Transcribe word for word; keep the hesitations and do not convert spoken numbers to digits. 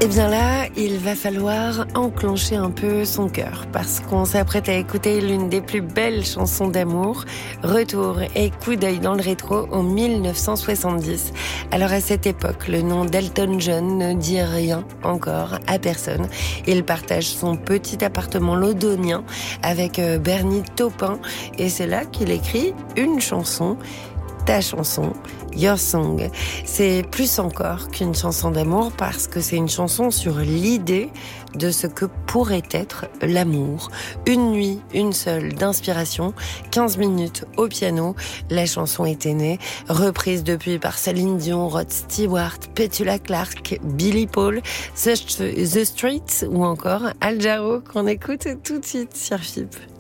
Eh bien là, il va falloir enclencher un peu son cœur parce qu'on s'apprête à écouter l'une des plus belles chansons d'amour. Retour et coup d'œil dans le rétro en mille neuf cent soixante-dix. Alors à cette époque, le nom d'Elton John ne dit rien encore à personne. Il partage son petit appartement londonien avec Bernie Taupin et c'est là qu'il écrit une chanson. Ta chanson, Your Song. C'est plus encore qu'une chanson d'amour parce que c'est une chanson sur l'idée de ce que pourrait être l'amour. Une nuit, une seule d'inspiration, quinze minutes au piano. La chanson était née, reprise depuis par Céline Dion, Rod Stewart, Petula Clark, Billy Paul, The Streets ou encore Al Jarreau qu'on écoute tout de suite sur F I P.